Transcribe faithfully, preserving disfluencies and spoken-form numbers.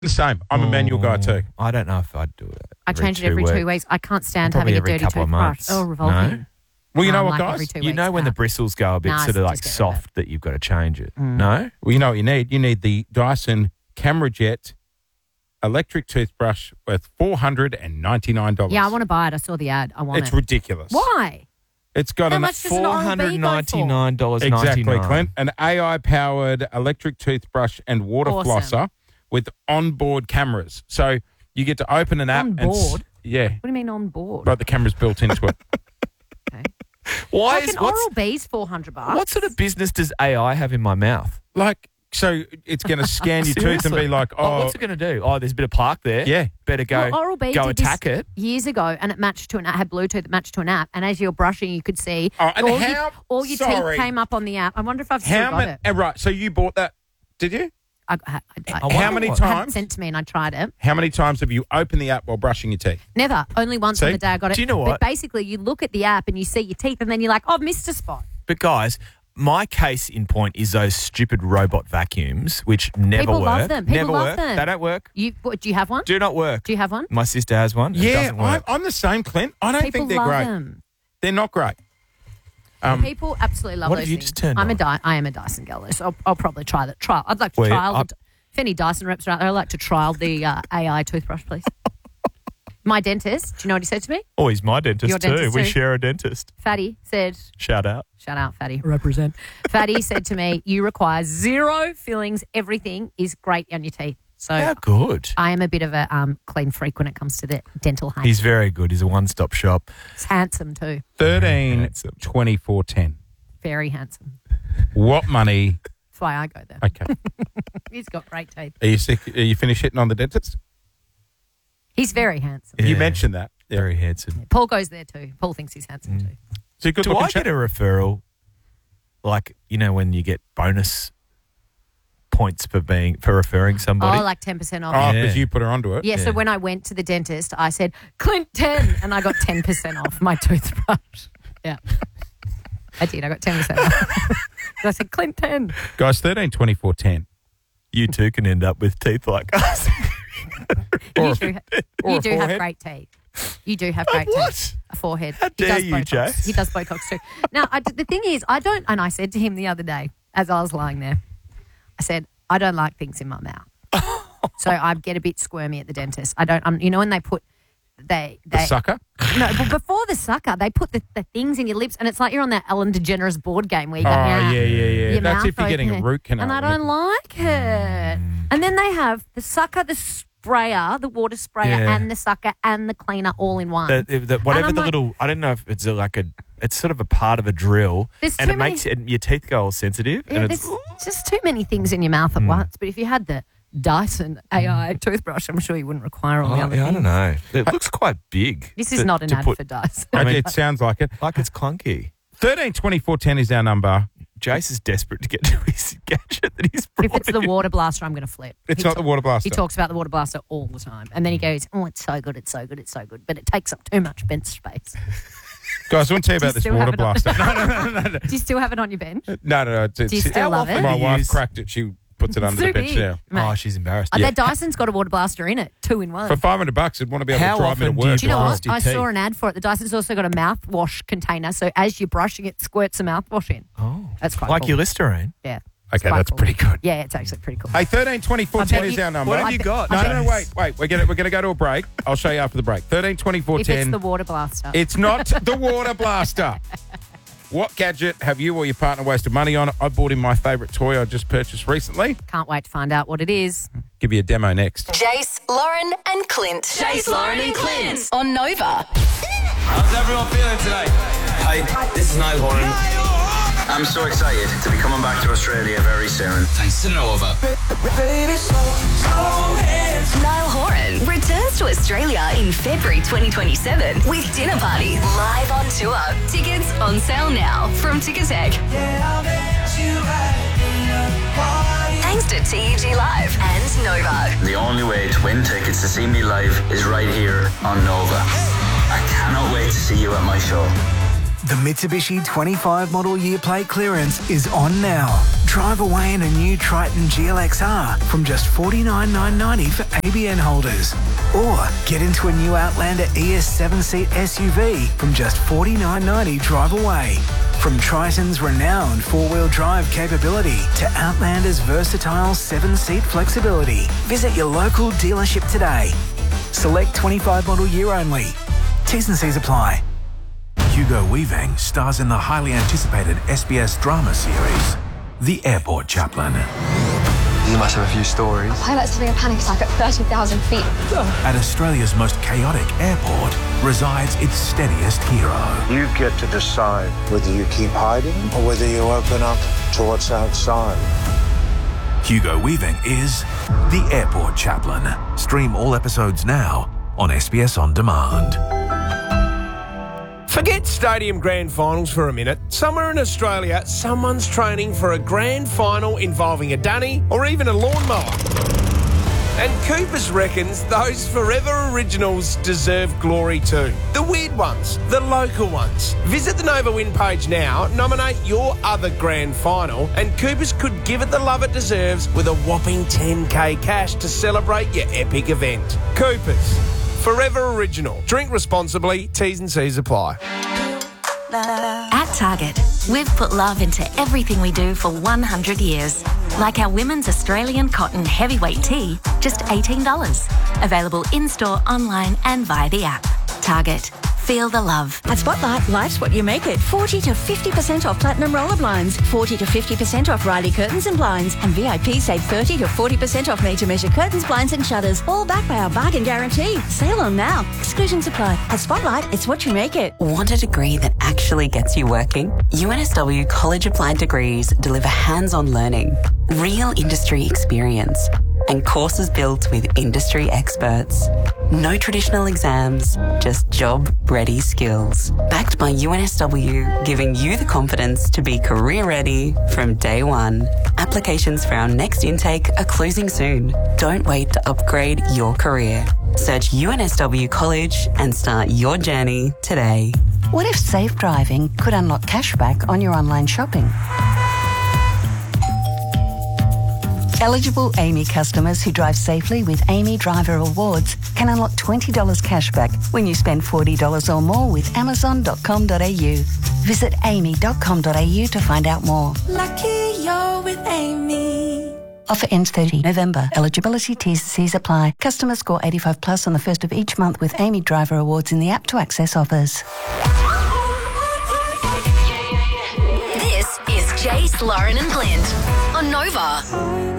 The same. I'm a manual guy too. I don't know if I'd do it. I change it every two weeks. I can't stand having a every dirty couple of toothbrush. months. Oh, revolting. No? Well, you know Um, what, like guys? every two You weeks, know when nah. the bristles go a bit Nah, sort of just like get rid of soft that you've got to change it. No? Well, you know what you need? You need the Dyson Camera Jet electric toothbrush worth four hundred ninety-nine dollars. Yeah, I want to buy it. I saw the ad. I want It's it. ridiculous. Why? It's got How an much does an Four Oral-B hundred go ninety-nine dollars exactly, ninety-nine. Clint. An A I-powered electric toothbrush and water Awesome. flosser with onboard cameras. So you get to open an app. On and s- board? Yeah. What do you mean on board? But the camera's built into it. Okay. Why Like is an what's, Oral-B's four hundred bucks. what sort of business does A I have in my mouth? Like, so it's going to scan your tooth and Seriously? be like, Oh, oh, what's it going to do? Oh, there's a bit of plaque there. yeah. Better go, Well, Oral-B go did attack this it. years ago, and it matched to an had Bluetooth that matched to an app. And as you're brushing, you could see Oh, and all, how- your, all your sorry. teeth came up on the app. I wonder if I've still How got many? it. uh, Right. So you bought that, did you? I, I, I, I, I wonder How many what- I had it times? sent to me, and I tried it. How many times have you opened the app while brushing your teeth? Never. Only once See? on the day I got it. Do you know what? But basically, you look at the app and you see your teeth, and then you're like, oh, I've missed a spot. But guys, my case in point is those stupid robot vacuums, which never People work. love them. People never love work. them. They don't work. You what, do you have one? Do not work. Do you have one? My sister has one. It Yeah, doesn't I, work. I'm the same, Clint. I don't People think they're love great. them. They're not great. Um, People absolutely love What those have you things. just turned I'm a on? Di- I am a Dyson girl, so I'll, I'll probably try that. Trial. I'd like to Well, trial. I- the, if any Dyson reps are out there, I'd like to trial the uh, A I toothbrush, please. My dentist, do you know what he said to me? Oh, he's my dentist Your too. dentist we too. share a dentist. Fatty said, Shout out. shout out, Fatty. Represent. Fatty said to me, you require zero fillings. Everything is great on your teeth. So How good. I am a bit of a um, clean freak when it comes to the dental hygiene. He's very good. He's a one-stop shop. He's handsome too. thirteen, Handsome. twenty-four, ten. Very handsome. What money? That's why I go there. Okay. He's got great teeth. Are you sick? Are you finished hitting on the dentist? He's very handsome. You Yeah. mentioned that. Yeah. Very handsome. Paul goes there too. Paul thinks he's handsome too. So you good Do looking I chap? get a referral? Like, you know, when you get bonus points for being for referring somebody? Oh, like ten percent off. Oh, Yeah. because you put her onto it. Yeah, so Yeah. when I went to the dentist, I said, Clint ten, and I got ten percent off my toothbrush. Yeah. I did. I got ten percent off. And I said, Clint ten. Guys, thirteen, twenty-four, ten. You too can end up with teeth like us. You do, or you a do have forehead. great teeth. You do have great what? teeth. A forehead. How he dare does you, Botox. Jace? He does Botox too. Now, I, the thing is, I don't, and I said to him the other day, as I was lying there, I said, I don't like things in my mouth. So I get a bit squirmy at the dentist. I don't, um, you know, when they put, they, The they, sucker? no, but before the sucker, they put the, the things in your lips, and it's like you're on that Ellen DeGeneres board game where you Oh, go, yeah, "Nah." yeah, yeah. Your That's mouth if you're getting a open. root canal. And I don't like it. And then they have the sucker, the sprayer, the water sprayer, Yeah. and the sucker and the cleaner all in one. The, the, whatever I'm the like- little, I don't know if it's a, like a, it's sort of a part of a drill, There's and too it many- makes it, your teeth go all sensitive. yeah, and it's, there's just too many things in your mouth Hmm. at once. But if you had the Dyson A I toothbrush, I'm sure you wouldn't require all the oh, other yeah, I things. don't know. It looks quite big. This is to- not an to ad put- for Dyson. I mean- it sounds like it. Like it's clunky. thirteen, twenty-four, ten is our number. Jace is desperate to get to his gadget that he's brought If it's the in. water blaster, I'm going to flip. It's He not the water blaster. He talks about the water blaster all the time. And then he goes, oh, it's so good, it's so good, it's so good. But it takes up too much bench space. Guys, I want to tell you Do you about this still water have it on- blaster. No, no, no, no, no. Do you still have it on your bench? No, no, no. It's, Do you it's- still love often it? My you wife use- cracked it. She puts it under Too the bench big. now. Mate. Oh, she's embarrassed. Uh, Yeah. That Dyson's got a water blaster in it, two in one. For five hundred bucks, I'd want to be able How to drive me to often do you work. Do you know brush what? your I saw teeth? an ad for it. The Dyson's also got a mouthwash container, so as you're brushing it, squirts a mouthwash in. Oh, That's quite like cool. your Listerine. Yeah. It's Okay, quite that's cool. pretty good. Yeah, it's actually pretty cool. Hey, thirteen, twenty-four, I ten bet is you- our number. What have I you bet- got? No, I no, bet- no, wait, wait. We're going we're gonna go to a break. I'll show you after the break. thirteen, twenty-four, If ten. it's the water blaster. It's not the water blaster. What gadget have you or your partner wasted money on? I bought him my favourite toy I just purchased recently. Can't wait to find out what it is. Give you a demo next. Jace, Lauren, and Clint. Jace, Lauren, and Clint on Nova. How's everyone feeling tonight? Hi, this is Niall Horan. I'm so excited to be coming back to Australia very soon. Thanks to Nova. Niall Horan returns to Australia in February twenty twenty-seven with Dinner Party live on tour. Tickets on sale now from Ticketek. Thanks to T E G Live and Nova. The only way to win tickets to see me live is right here on Nova. I cannot wait to see you at my show. The Mitsubishi twenty-five model year plate clearance is on now. Drive away in a new Triton G L X R from just forty-nine thousand nine hundred ninety dollars for A B N holders. Or get into a new Outlander E S seven-seat S U V from just forty-nine thousand nine hundred ninety dollars drive away. From Triton's renowned four-wheel drive capability to Outlander's versatile seven-seat flexibility. Visit your local dealership today. Select twenty-five model year only. T's and C's apply. Hugo Weaving stars in the highly anticipated S B S drama series, The Airport Chaplain. You must have a few stories. Pilot's having a panic attack at thirty thousand feet. At Australia's most chaotic airport resides its steadiest hero. You get to decide whether you keep hiding or whether you open up to what's outside. Hugo Weaving is The Airport Chaplain. Stream all episodes now on S B S On Demand. Forget stadium grand finals for a minute. Somewhere in Australia, someone's training for a grand final involving a dunny or even a lawnmower. And Coopers reckons those Forever Originals deserve glory too. The weird ones, the local ones. Visit the Nova Win page now, nominate your other grand final, and Coopers could give it the love it deserves with a whopping ten K cash to celebrate your epic event. Coopers. Forever Original. Drink responsibly. T's and C's apply. At Target, we've put love into everything we do for one hundred years. Like our women's Australian cotton heavyweight tee, just eighteen dollars. Available in-store, online and via the app. Target. Feel the love. At Spotlight, life's what you make it. forty to fifty percent off Platinum Roller Blinds, forty to fifty percent off Riley Curtains and Blinds, and V I P save thirty to forty percent off Made to Measure curtains, blinds and shutters, all backed by our bargain guarantee. Sale on now. Exclusions apply. At Spotlight, it's what you make it. Want a degree that actually gets you working? U N S W College Applied Degrees deliver hands-on learning, real industry experience, and courses built with industry experts. No traditional exams, just job-ready skills. Backed by U N S W, giving you the confidence to be career-ready from day one. Applications for our next intake are closing soon. Don't wait to upgrade your career. Search U N S W College and start your journey today. What if safe driving could unlock cashback on your online shopping? Eligible Amy customers who drive safely with Amy Driver Awards can unlock twenty dollars cashback when you spend forty dollars or more with amazon dot com dot a u. Visit amy dot com dot a u to find out more. Lucky you're with Amy. Offer ends thirtieth November. Eligibility T's and C's apply. Customers score eighty-five plus on the first of each month with Amy Driver Awards in the app to access offers. This is Jace, Lauren and Blind on Nova.